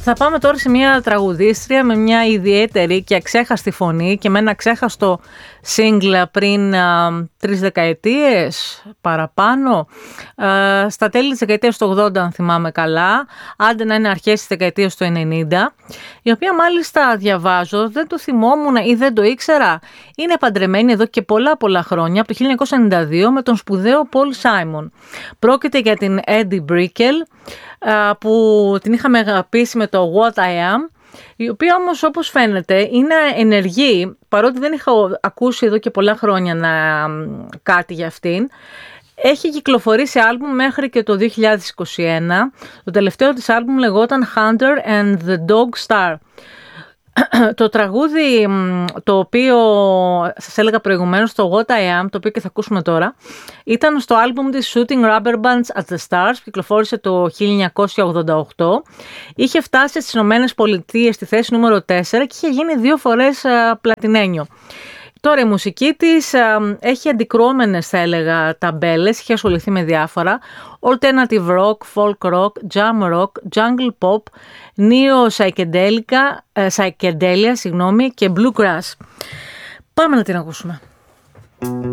Θα πάμε τώρα σε μια τραγουδίστρια με μια ιδιαίτερη και αξέχαστη φωνή και με ένα ξέχαστο σύγκλα πριν 3 δεκαετίες παραπάνω, στα τέλη της δεκαετίας του 80 αν θυμάμαι καλά, άντε να είναι αρχές της δεκαετίας του 90, η οποία μάλιστα διαβάζω, δεν το θυμόμουν ή δεν το ήξερα, είναι παντρεμένη εδώ και πολλά χρόνια, από το 1992 με τον σπουδαίο Paul Simon. Πρόκειται για την Eddie Brickell, που την είχαμε αγαπήσει με το What I Am, η οποία όμως όπως φαίνεται είναι ενεργή, παρότι δεν είχα ακούσει εδώ και πολλά χρόνια κάτι για αυτήν. Έχει κυκλοφορήσει άλμπουμ μέχρι και το 2021. Το τελευταίο της άλμπουμ λεγόταν Hunter and the Dog Star. Το τραγούδι το οποίο σας έλεγα προηγουμένως, το What I Am, το οποίο και θα ακούσουμε τώρα, ήταν στο άλμπουμ της Shooting Rubber Bands at the Stars, που κυκλοφόρησε το 1988. Είχε φτάσει στις Ηνωμένες Πολιτείες στη θέση νούμερο 4 και είχε γίνει 2 φορές πλατινένιο. Τώρα η μουσική της έχει αντικρουόμενες, θα έλεγα, ταμπέλες, έχει ασχοληθεί με διάφορα. Alternative rock, folk rock, jam rock, jungle pop, neo-psychedelia, και bluegrass. Πάμε να την ακούσουμε.